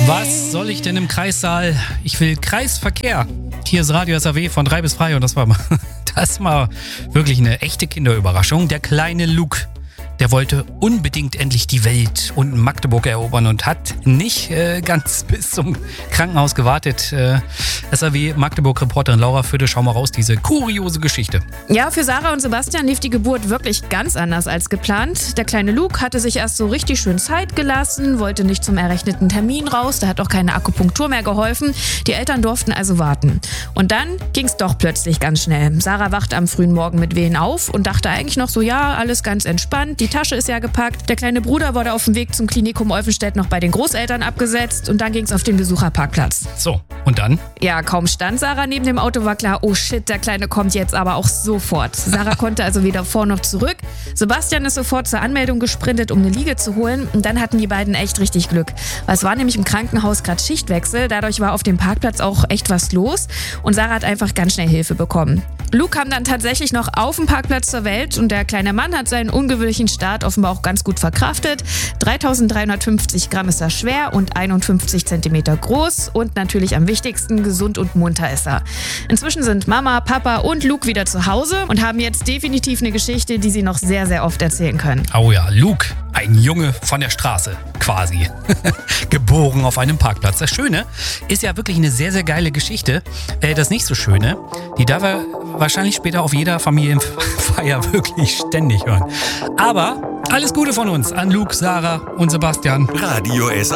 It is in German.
Was soll ich denn im Kreissaal? Ich will Kreisverkehr. Hier ist Radio SAW von 3 bis 3 und das war wirklich eine echte Kinderüberraschung. Der kleine Luke, der wollte unbedingt endlich die Welt und Magdeburg erobern und hat nicht ganz bis zum Krankenhaus gewartet. SAW Magdeburg-Reporterin Laura Föde, schau mal raus, diese kuriose Geschichte. Ja, für Sarah und Sebastian lief die Geburt wirklich ganz anders als geplant. Der kleine Luke hatte sich erst so richtig schön Zeit gelassen, wollte nicht zum errechneten Termin raus, da hat auch keine Akupunktur mehr geholfen. Die Eltern durften also warten. Und dann ging's doch plötzlich ganz schnell. Sarah wachte am frühen Morgen mit Wehen auf und dachte eigentlich noch so, ja, alles ganz entspannt, die Tasche ist ja gepackt. Der kleine Bruder wurde auf dem Weg zum Klinikum Olfenstedt noch bei den Großeltern abgesetzt und dann ging's auf den Besucherparkplatz. So, und dann? Ja, kaum stand Sarah neben dem Auto, war klar, oh shit, der Kleine kommt jetzt aber auch sofort. Sarah konnte also weder vor noch zurück. Sebastian ist sofort zur Anmeldung gesprintet, um eine Liege zu holen. Und dann hatten die beiden echt richtig Glück. Weil es war nämlich im Krankenhaus gerade Schichtwechsel. Dadurch war auf dem Parkplatz auch echt was los. Und Sarah hat einfach ganz schnell Hilfe bekommen. Luke kam dann tatsächlich noch auf dem Parkplatz zur Welt und der kleine Mann hat seinen ungewöhnlichen Start offenbar auch ganz gut verkraftet. 3.350 Gramm ist er schwer und 51 Zentimeter groß und natürlich am wichtigsten, gesund und munter ist er. Inzwischen sind Mama, Papa und Luke wieder zu Hause und haben jetzt definitiv eine Geschichte, die sie noch sehr, sehr oft erzählen können. Oh ja, Luke, ein Junge von der Straße, quasi. Geboren auf einem Parkplatz. Das Schöne ist ja wirklich eine sehr, sehr geile Geschichte. Das nicht so Schöne, die darf er wahrscheinlich später auf jeder Familienfeier wirklich ständig hören. Aber alles Gute von uns an Luke, Sarah und Sebastian. Radio SAW.